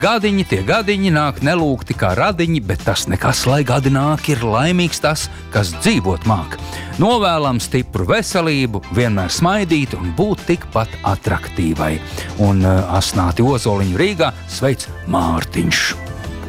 Gadiņi, tie gadiņi nāk nelūgti kā radiņi, bet tas nekas, lai gadi nāk, ir laimīgs tas, kas dzīvot māk. Novēlam stipru veselību, vienmēr smaidīt un būt tikpat atraktīvai. Un Asnāti Ozoliņu Rīgā sveic Mārtiņš.